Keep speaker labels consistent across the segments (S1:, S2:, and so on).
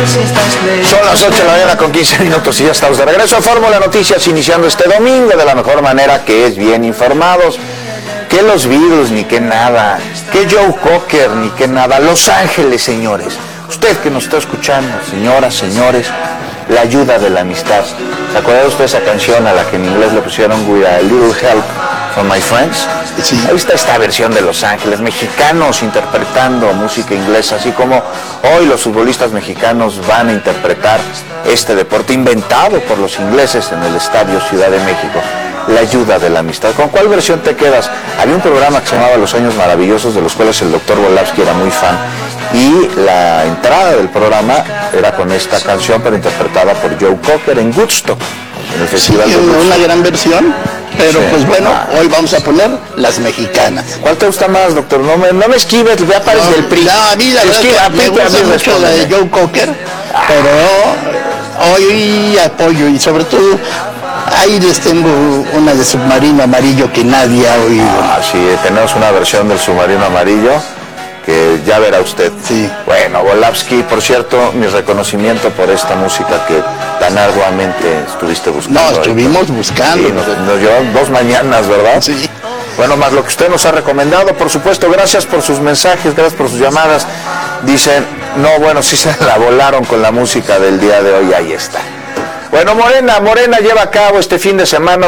S1: Son las 8 de la mañana con 15 minutos y ya estamos de regreso a Fórmula Noticias, iniciando este domingo de la mejor manera, que es bien informados. Que los virus, ni que nada. Que Joe Cocker, ni que nada. Los Ángeles, señores. Usted que nos está escuchando, señoras, señores, la ayuda de la amistad. ¿Se acuerda usted de esa canción a la que en inglés le pusieron With a Little Help from My Friends?
S2: Sí.
S1: Ahí está esta versión de Los Ángeles, mexicanos interpretando música inglesa, así como hoy los futbolistas mexicanos van a interpretar este deporte inventado por los ingleses en el Estadio Ciudad de México. La ayuda de la amistad. ¿Con cuál versión te quedas? Había un programa que se llamaba Los Años Maravillosos, de los cuales el doctor Volavsky era muy fan, y la entrada del programa era con esta canción, pero interpretada por Joe Cocker en Woodstock, en el Festival de Woodstock.
S2: Una gran versión, pero
S1: sí,
S2: pues bueno, hoy vamos a poner las mexicanas.
S1: ¿Cuál te gusta más, doctor? No me esquives, ya pares del PRI.
S2: A mí la verdad me gusta mucho la de Joe Cocker, pero hoy apoyo, y sobre todo ahí les tengo una de Submarino Amarillo que nadie ha oído.
S1: Sí, tenemos una versión del Submarino Amarillo que ya verá usted.
S2: Sí.
S1: Bueno, Volavsky, por cierto, mi reconocimiento por esta música que tan arduamente estuviste buscando.
S2: No, estuvimos buscando.
S1: Sí, nos llevaron 2 mañanas, ¿verdad?
S2: Sí.
S1: Bueno, más lo que usted nos ha recomendado, por supuesto. Gracias por sus mensajes, gracias por sus llamadas. Dicen, no, bueno, sí se la volaron con la música del día de hoy, ahí está. Bueno, Morena lleva a cabo este fin de semana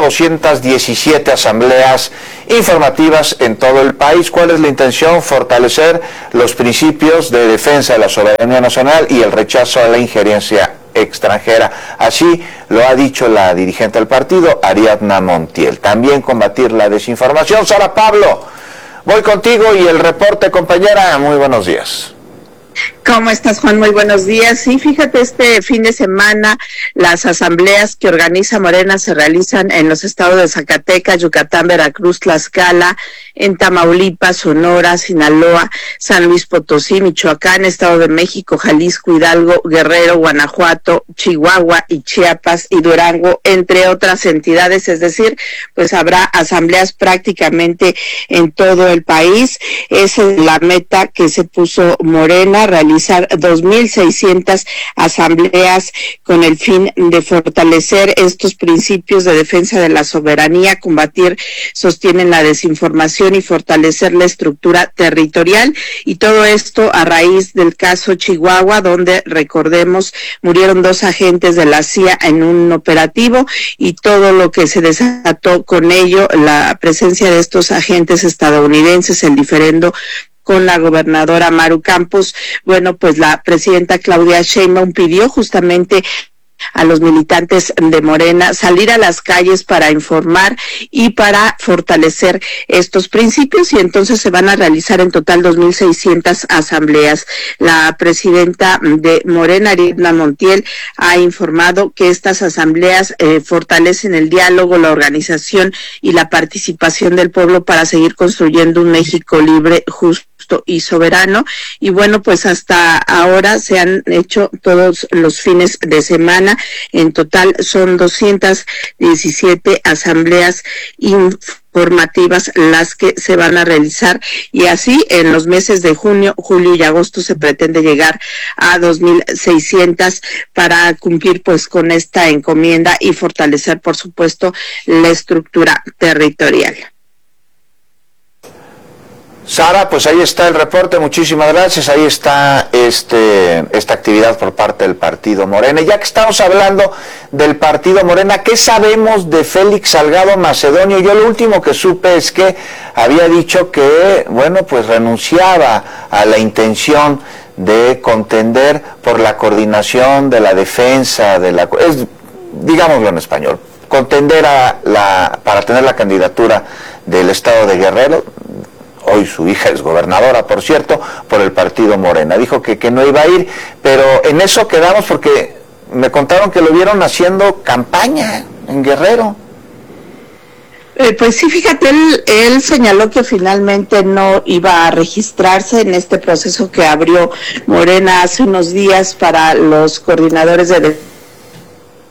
S1: 217 asambleas informativas en todo el país. ¿Cuál es la intención? Fortalecer los principios de defensa de la soberanía nacional y el rechazo a la injerencia extranjera. Así lo ha dicho la dirigente del partido, Ariadna Montiel. También combatir la desinformación. Sara Pablo, voy contigo y el reporte, compañera. Muy buenos días.
S3: ¿Cómo estás, Juan? Muy buenos días. Sí, fíjate, este fin de semana las asambleas que organiza Morena se realizan en los estados de Zacatecas, Yucatán, Veracruz, Tlaxcala, en Tamaulipas, Sonora, Sinaloa, San Luis Potosí, Michoacán, Estado de México, Jalisco, Hidalgo, Guerrero, Guanajuato, Chihuahua y Chiapas y Durango, entre otras entidades. Es decir, pues habrá asambleas prácticamente en todo el país. Esa es la meta que se puso Morena, realizar 2,600 asambleas con el fin de fortalecer estos principios de defensa de la soberanía, combatir, sostienen, la desinformación y fortalecer la estructura territorial. Y todo esto a raíz del caso Chihuahua, donde, recordemos, murieron 2 agentes de la CIA en un operativo, y todo lo que se desató con ello, la presencia de estos agentes estadounidenses, el diferendo con la gobernadora Maru Campos. Bueno, pues la presidenta Claudia Sheinbaum pidió justamente a los militantes de Morena salir a las calles para informar y para fortalecer estos principios, y entonces se van a realizar en total 2,600 asambleas. La presidenta de Morena, Ariadna Montiel, ha informado que estas asambleas fortalecen el diálogo, la organización y la participación del pueblo para seguir construyendo un México libre, justo y soberano. Y bueno, pues hasta ahora se han hecho todos los fines de semana. En total son 217 asambleas informativas las que se van a realizar, y así en los meses de junio, julio y agosto se pretende llegar a 2,600 para cumplir pues con esta encomienda y fortalecer, por supuesto, la estructura territorial.
S1: Sara, pues ahí está el reporte, muchísimas gracias. Ahí está esta actividad por parte del partido Morena. Y ya que estamos hablando del partido Morena, ¿qué sabemos de Félix Salgado Macedonio? Yo lo último que supe es que había dicho que, bueno, pues renunciaba a la intención de contender por la coordinación de la defensa digámoslo en español, contender para tener la candidatura del estado de Guerrero. Hoy su hija es gobernadora, por cierto, por el partido Morena. Dijo que no iba a ir, pero en eso quedamos porque me contaron que lo vieron haciendo campaña en Guerrero.
S3: Pues sí, fíjate, él señaló que finalmente no iba a registrarse en este proceso que abrió Morena hace unos días para los coordinadores de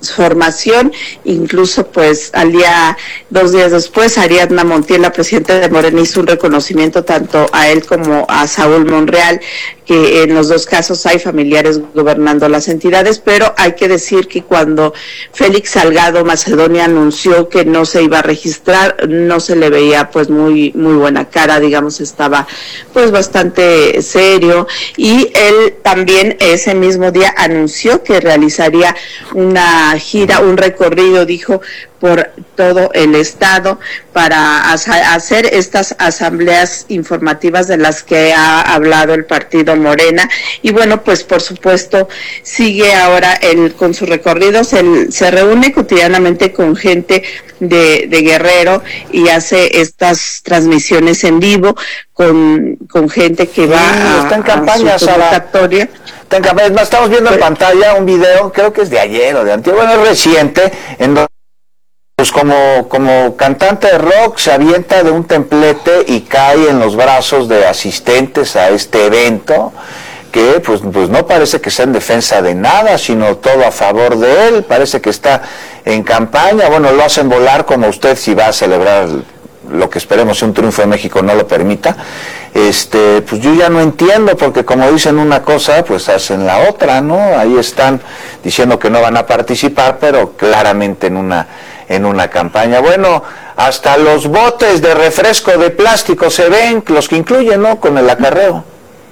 S3: transformación. Incluso pues dos días después, Ariadna Montiel, la presidenta de Morena, hizo un reconocimiento tanto a él como a Saúl Monreal, que en los dos casos hay familiares gobernando las entidades, pero hay que decir que cuando Félix Salgado Macedonio anunció que no se iba a registrar, no se le veía pues muy buena cara, digamos, estaba pues bastante serio, y él también ese mismo día anunció que realizaría una gira, un recorrido, dijo, por todo el estado para hacer estas asambleas informativas de las que ha hablado el partido Morena. Y bueno, pues por supuesto sigue ahora con sus recorridos. Él se reúne cotidianamente con gente de Guerrero y hace estas transmisiones en vivo con gente que va
S1: está en campaña,
S3: a su convocatoria.
S1: Está en campaña. Estamos viendo en pantalla un video, creo que es de ayer o de antier, bueno, es reciente, en donde pues como cantante de rock se avienta de un templete y cae en los brazos de asistentes a este evento, que pues no parece que sea en defensa de nada, sino todo a favor de él. Parece que está en campaña. Bueno, lo hacen volar como usted, si va a celebrar lo que esperemos si un triunfo de México no lo permita. Pues yo ya no entiendo, porque como dicen una cosa, pues hacen la otra, ¿no? Ahí están diciendo que no van a participar, pero claramente en una campaña. Bueno, hasta los botes de refresco de plástico se ven, los que incluyen, ¿no?, con el acarreo.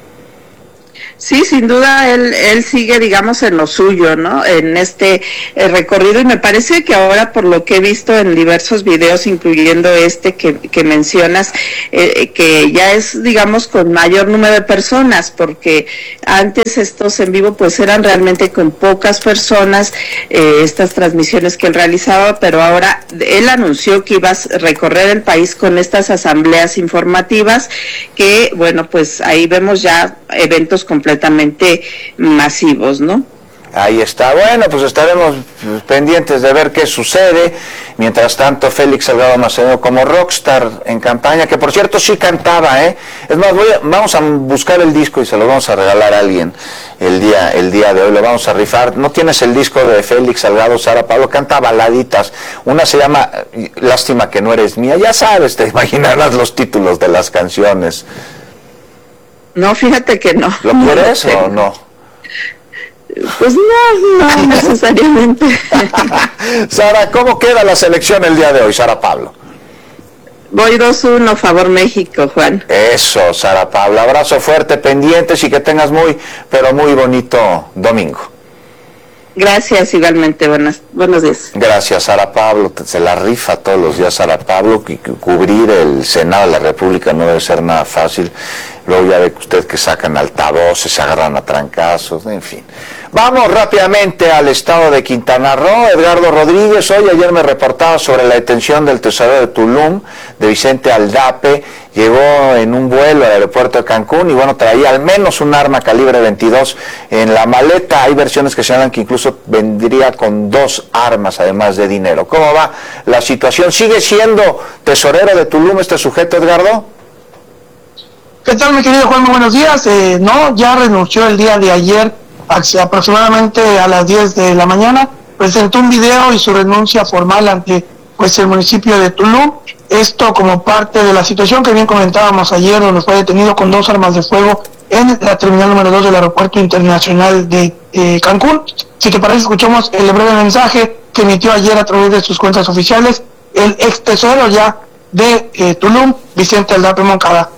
S3: Sí, sin duda él sigue, digamos, en lo suyo, ¿no? En este recorrido, y me parece que ahora, por lo que he visto en diversos videos, incluyendo que mencionas, que ya es, digamos, con mayor número de personas, porque antes estos en vivo pues eran realmente con pocas personas, estas transmisiones que él realizaba, pero ahora él anunció que iba a recorrer el país con estas asambleas informativas, que, bueno, pues ahí vemos ya eventos completamente masivos, ¿no?
S1: Ahí está. Bueno, pues estaremos pendientes de ver qué sucede. Mientras tanto, Félix Salgado Macedonio como rockstar en campaña, que por cierto sí cantaba, ¿eh? Es más, vamos a buscar el disco y se lo vamos a regalar a alguien el día de hoy, lo vamos a rifar. ¿No tienes el disco de Félix Salgado? Sara Pablo canta baladitas. Una se llama Lástima que no eres mía. Ya sabes, te imaginarás los títulos de las canciones.
S3: No, fíjate que no.
S1: ¿Lo quieres o no?
S3: Pues no necesariamente.
S1: Sara, ¿cómo queda la selección el día de hoy, Sara Pablo?
S3: Voy 2-1, favor México, Juan.
S1: Eso, Sara Pablo. Abrazo fuerte, pendientes, y que tengas pero muy bonito domingo.
S3: Gracias, igualmente, buenos días.
S1: Gracias, Sara Pablo, se la rifa todos los días, Sara Pablo, que cubrir el Senado de la República no debe ser nada fácil. Luego ya ve usted que sacan altavoces, se agarran a trancazos, en fin. Vamos rápidamente al estado de Quintana Roo. Edgardo Rodríguez, ayer me reportaba sobre la detención del tesorero de Tulum, de Vicente Aldape. Llegó en un vuelo al aeropuerto de Cancún y bueno, traía al menos un arma calibre 22 en la maleta. Hay versiones que señalan que incluso vendría con 2 armas, además de dinero. ¿Cómo va la situación? ¿Sigue siendo tesorero de Tulum este sujeto, Edgardo?
S4: ¿Qué tal, mi querido Juan? Muy buenos días. No, ya renunció el día de ayer, aproximadamente a las 10 de la mañana. Presentó un video y su renuncia formal ante el municipio de Tulum. Esto como parte de la situación que bien comentábamos ayer, donde fue detenido con 2 armas de fuego en la terminal número 2 del Aeropuerto Internacional de Cancún. Si te parece, escuchamos el breve mensaje que emitió ayer a través de sus cuentas oficiales el ex tesorero ya de Tulum, Vicente Aldape Moncada.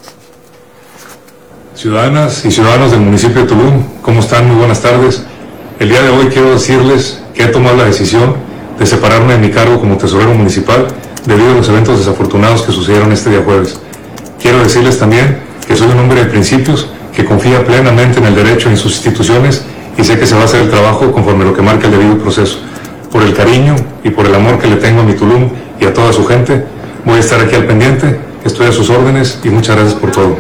S5: Ciudadanas y ciudadanos del municipio de Tulum, ¿cómo están? Muy buenas tardes. El día de hoy quiero decirles que he tomado la decisión de separarme de mi cargo como tesorero municipal debido a los eventos desafortunados que sucedieron este día jueves. Quiero decirles también que soy un hombre de principios que confía plenamente en el derecho y en sus instituciones, y sé que se va a hacer el trabajo conforme lo que marca el debido proceso. Por el cariño y por el amor que le tengo a mi Tulum y a toda su gente, voy a estar aquí al pendiente, estoy a sus órdenes y muchas gracias por todo.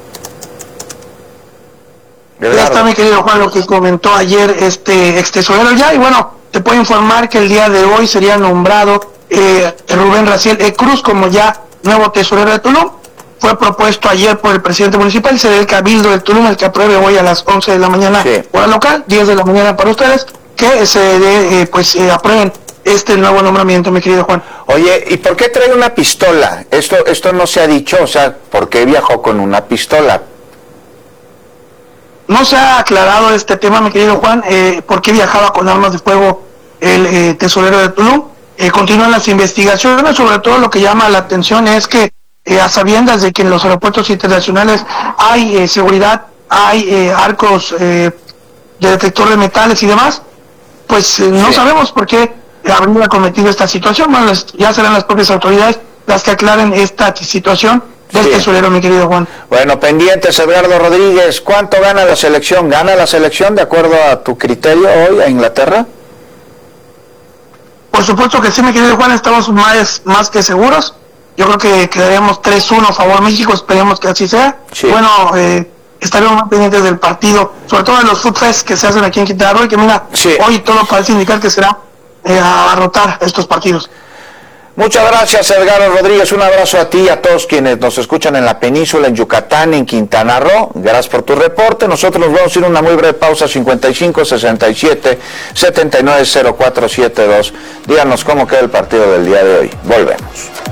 S4: Ya está, mi querido Juan, lo que comentó ayer este ex tesorero ya, y bueno, te puedo informar que el día de hoy sería nombrado Rubén Raciel Cruz como ya nuevo tesorero de Tulum. Fue propuesto ayer por el presidente municipal, será el cabildo de Tulum el que apruebe hoy a las 11 de la mañana, sí, hora local, 10 de la mañana para ustedes, que se aprueben este nuevo nombramiento, mi querido Juan.
S1: Oye, ¿y por qué trae una pistola? Esto no se ha dicho, o sea, ¿por qué viajó con una pistola?
S4: No se ha aclarado este tema, mi querido Juan, por qué viajaba con armas de fuego el tesorero de Tulum. Continúan las investigaciones, sobre todo lo que llama la atención es que a sabiendas de que en los aeropuertos internacionales hay seguridad, hay arcos de detector de metales y demás, pues no sabemos por qué habría cometido esta situación. Bueno, ya serán las propias autoridades las que aclaren esta situación del tesorero, mi querido Juan.
S1: Bueno, pendientes, Edgardo Rodríguez, ¿cuánto gana la selección? ¿Gana la selección de acuerdo a tu criterio hoy a Inglaterra?
S4: Por supuesto que sí, mi querido Juan, estamos más que seguros. Yo creo que quedaríamos 3-1 a favor México, esperemos que así sea. Sí. Bueno, estaremos más pendientes del partido, sobre todo de los Food Fest que se hacen aquí en Quintana Roo, y que mira, hoy todo parece indicar que será a rotar estos partidos.
S1: Muchas gracias, Edgardo Rodríguez, un abrazo a ti y a todos quienes nos escuchan en la península, en Yucatán, en Quintana Roo. Gracias por tu reporte. Nosotros nos vamos a ir a una muy breve pausa, 55-67-79-0472. Díganos cómo queda el partido del día de hoy. Volvemos.